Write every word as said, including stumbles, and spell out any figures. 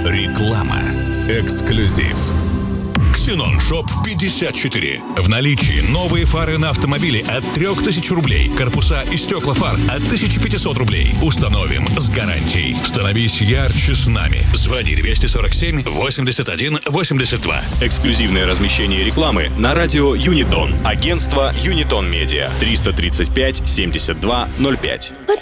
Реклама. Эксклюзив. Ксенон Шоп пятьдесят четыре. В наличии новые фары на автомобиле от три тысячи рублей. Корпуса и стекла фар от тысяча пятьсот рублей. Установим с гарантией. Становись ярче с нами. Звони двести сорок семь восемьдесят один восемьдесят два. Эксклюзивное размещение рекламы на радио Юнитон. Агентство Юнитон Медиа. триста тридцать пять семьдесят два ноль пять.